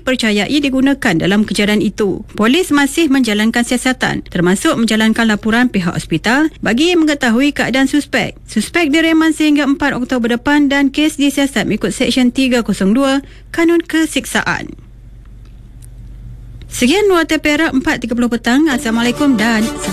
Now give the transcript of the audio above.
dipercayai digunakan dalam kejadian itu. Polis masih menjalankan siasatan, termasuk menjalankan laporan pihak hospital bagi mengetahui keadaan suspek. Suspek direman sehingga 4 Oktober depan dan kes disiasat mengikut Seksyen 302 Kanun Kesiksaan. Sekian Warta Perak 4.30 petang. Assalamualaikum dan